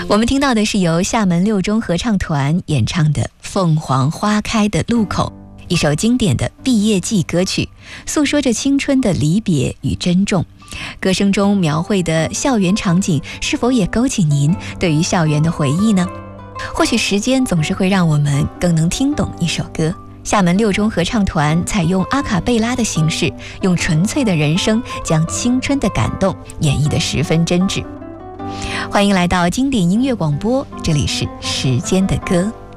我们听到的是由厦门六中合唱团演唱的《凤凰花开的路口》，一首经典的毕业季歌曲，诉说着青春的离别与珍重。歌声中描绘的校园场景，是否也勾起您对于校园的回忆呢？或许时间总是会让我们更能听懂一首歌。厦门六中合唱团采用阿卡贝拉的形式，用纯粹的人声将青春的感动演绎得十分真挚。欢迎来到经典音乐广播，这里是时间的歌。